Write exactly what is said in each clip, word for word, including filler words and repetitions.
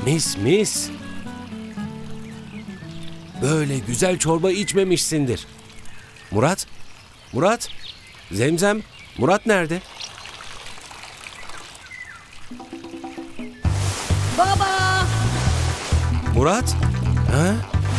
Mis mis. Böyle güzel çorba içmemişsindir. Murat? Murat? Zemzem? Murat nerede? Baba! Murat? Ha?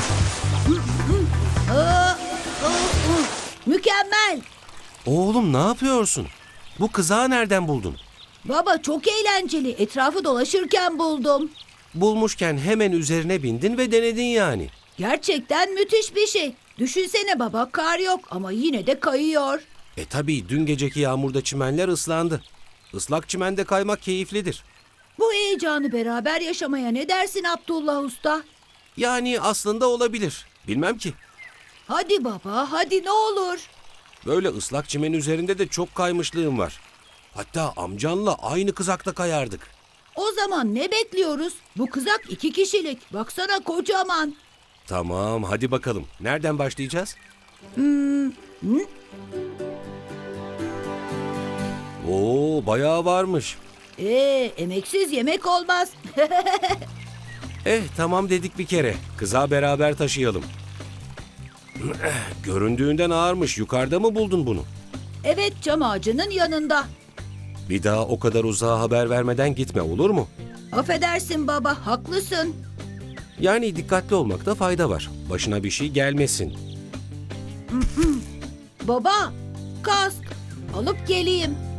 Aa, aa, aa. Mükemmel! Oğlum ne yapıyorsun? Bu kızağı nereden buldun? Baba çok eğlenceli. Etrafı dolaşırken buldum. Bulmuşken hemen üzerine bindin ve denedin yani. Gerçekten müthiş bir şey. Düşünsene baba, kar yok ama yine de kayıyor. E tabii dün geceki yağmurda çimenler ıslandı. Islak çimende kaymak keyiflidir. Bu heyecanı beraber yaşamaya ne dersin Abdullah Usta? Yani aslında olabilir. Bilmem ki. Hadi baba, hadi ne olur. Böyle ıslak çimen üzerinde de çok kaymışlığım var. Hatta amcanla aynı kızakta kayardık. O zaman ne bekliyoruz? Bu kızak iki kişilik. Baksana kocaman. Tamam hadi bakalım. Nereden başlayacağız? Hmm, hı? Oo bayağı varmış. Ee, emeksiz yemek olmaz. Eh tamam dedik bir kere. Kızağı beraber taşıyalım. Göründüğünden ağırmış. Yukarıda mı buldun bunu? Evet, çam ağacının yanında. Bir daha o kadar uzağa haber vermeden gitme olur mu? Affedersin baba, haklısın. Yani dikkatli olmakta fayda var. Başına bir şey gelmesin. Baba, kask. Alıp geleyim.